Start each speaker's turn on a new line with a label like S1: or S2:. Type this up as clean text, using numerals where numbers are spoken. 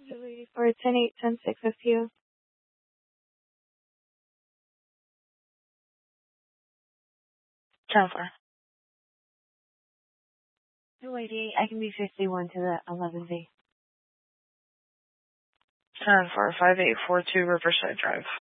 S1: For 10-8-10-6 FPO.
S2: 10-4.
S3: 288, I can be 51 to the 11B.
S2: 10-4, 5842 Riverside Drive.